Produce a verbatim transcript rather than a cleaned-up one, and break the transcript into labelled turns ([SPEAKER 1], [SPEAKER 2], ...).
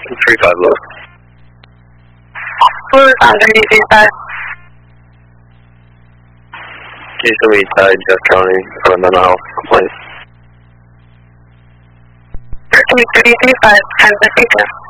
[SPEAKER 1] three five low.
[SPEAKER 2] Blue on three three five.
[SPEAKER 1] Can you show me side Jeff County for a mental health complaint?
[SPEAKER 2] three three five, Kansas City.